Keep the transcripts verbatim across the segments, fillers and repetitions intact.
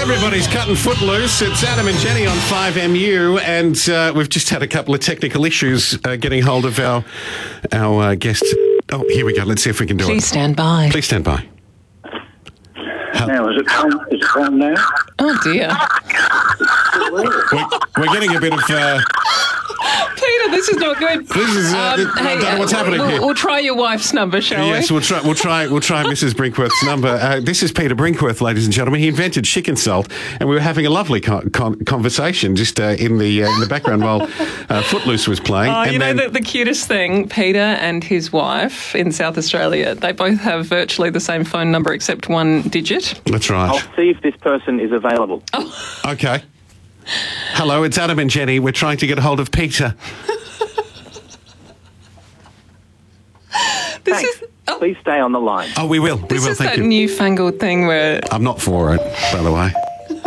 Everybody's cutting footloose. It's Adam and Jenny on five M U, and uh, we've just had a couple of technical issues uh, getting hold of our our uh, guest. Oh, here we go. Let's see if we can do Please it. stand by. Please stand by. Now, is it calm, is it calm now? Oh, dear. We're, we're getting a bit of... Uh, Peter, this is not good. This is, uh, th- I don't know what's happening we'll, here. We'll try your wife's number, shall yes, we? we'll try. We'll try. We'll try Missus Brinkworth's number. Uh, this is Peter Brinkworth, ladies and gentlemen. He invented chicken salt, and we were having a lovely con- con- conversation just uh, in the uh, in the background while uh, Footloose was playing. Oh, and you know, then, the, the cutest thing, Peter and his wife in South Australia, they both have virtually the same phone number except one digit. That's right. I'll see if this person is available. Oh. Okay. Hello, it's Adam and Jenny. We're trying to get a hold of Peter. This Thanks. is oh, Please stay on the line. Oh, we will. We this will. is Thank that you. newfangled thing where... I'm not for it, by the way.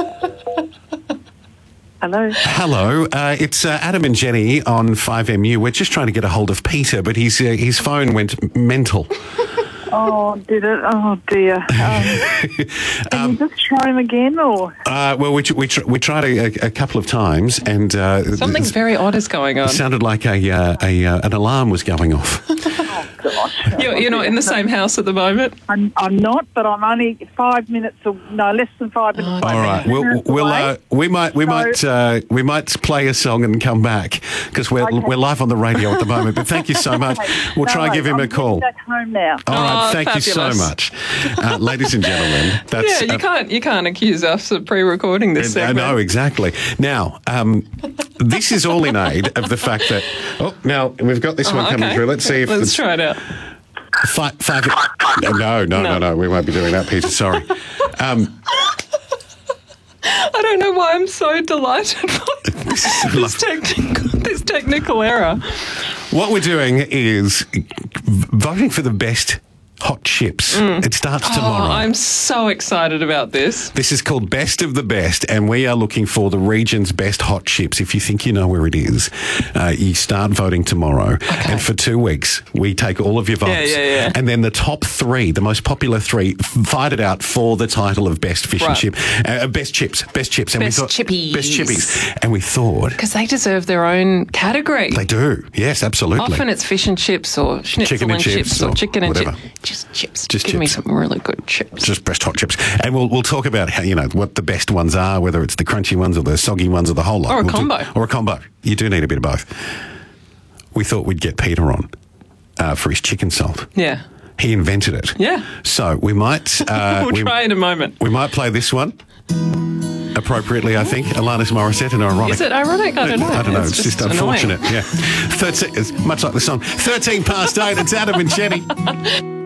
Hello. Hello, uh, it's uh, Adam and Jenny on five M U. We're just trying to get a hold of Peter, but his uh, his phone went mental. Oh, did it? Oh, dear. Um, can you just try him again, or? Uh, well, we tr- we, tr- we tried a, a, a couple of times, and uh, Something it very odd is going on. sounded like a, uh, a uh, an alarm was going off. Oh, gosh. You're, you're not in the same house at the moment? I'm, I'm not, but I'm only five minutes, or, no, less than five minutes. Oh, away. All right, we'll, Minutes we'll away. uh, we might we So- might uh, we might play a song and come back because we're Okay. we're live on the radio at the moment. But thank you so much. Okay. We'll No try and worries. give him I'm a call. Back home now. All right, Oh, thank you so fabulous. much, uh, ladies and gentlemen. That's, Yeah, you uh, can't you can't accuse us of pre-recording this I segment. know, exactly. Now, um, this is all in aid of the fact that... Oh, now, we've got this one Oh, coming okay. through. Let's see if... Let's it's try it out. Five, five, no, no, no, no, no, we won't be doing that, Peter. Sorry. Um, I don't know why I'm so delighted by this technical, this technical error. what we're doing is voting for the best hot chips. It starts tomorrow. Oh, I'm so excited about this. This is called Best of the Best, and we are looking for the region's best hot chips. If you think you know where it is, uh, you start voting tomorrow. And for two weeks, we take all of your votes. Yeah, yeah, yeah. And then the top three, the most popular three, f- fight it out for the title of Best Fish and Right. Chip. Uh, best Chips. Best Chips. And Best we thought, chippies. Best Chippies. And we thought... Because they deserve their own category. They do. Yes, absolutely. Often it's fish and chips or schnitzel Chicken and and chips chips, or, or chicken and whatever. chips. Just chips. Just Give me chips. some really good chips. Just best hot chips. And we'll we'll talk about how, you know, what the best ones are, whether it's the crunchy ones or the soggy ones or the whole lot. Or a We'll do- combo. or a combo. You do need a bit of both. We thought we'd get Peter on uh, for his chicken salt. Yeah. He invented it. Yeah. So we might... Uh, We'll we, try in a moment. we might play this one appropriately, I think. Alanis Morissette and Ironic. Is it ironic? I don't know. I don't know. It's, just, annoying. unfortunate. Yeah. thirteen, it's much like the song. thirteen past eight. It's Adam and Jenny.